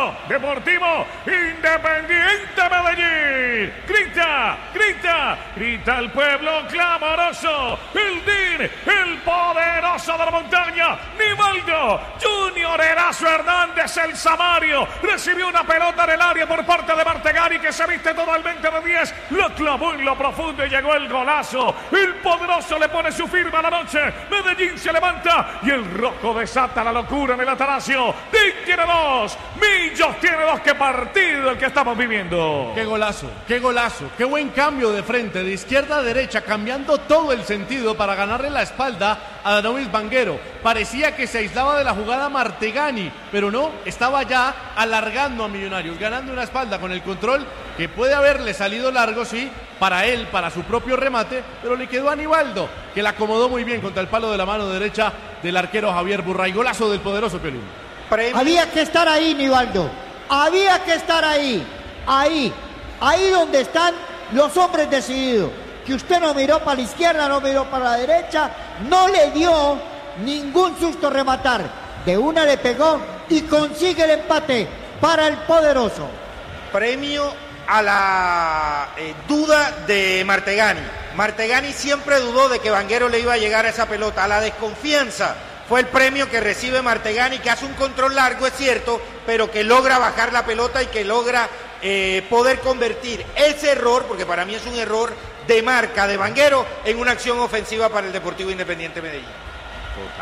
Deportivo Independiente Medellín. Grita el pueblo clamoroso. El DIN, el poderoso de la montaña. Nivaldo Junior Erazo Hernández, el Samario. Recibió una pelota en el área por parte de Martegani, que se viste totalmente de 10. Lo clavó en lo profundo y llegó el golazo. El poderoso le pone su firma a la noche. Medellín se levanta y el rojo desata la locura en el Atanasio. DIN tiene 2, Millos tiene 2. ¡Qué partido el que estamos viviendo! ¡Qué golazo! ¡Qué buen cambio de frente, de izquierda a derecha, cambiando todo el sentido para ganarle la espalda a David Vanguero! Parecía que se aislaba de la jugada Martegani, pero no, estaba ya alargando a Millonarios, ganando una espalda con el control que puede haberle salido largo, sí, para él, para su propio remate, pero le quedó a Nivaldo, que la acomodó muy bien contra el palo de la mano derecha del arquero Javier Burray. Golazo del poderoso Piolín. Había que estar ahí, Nivaldo. Había que estar ahí donde están los hombres decididos. Que usted no miró para la izquierda, no miró para la derecha, no le dio ningún susto rematar. De una le pegó y consigue el empate para el poderoso. Premio a la duda de Martegani. Martegani siempre dudó de que Vanguero le iba a llegar a esa pelota. A la desconfianza fue el premio que recibe Martegani, que hace un control largo, es cierto, pero que logra bajar la pelota y que logra poder convertir ese error, porque para mí es un error de marca de Vanguero, en una acción ofensiva para el Deportivo Independiente Medellín.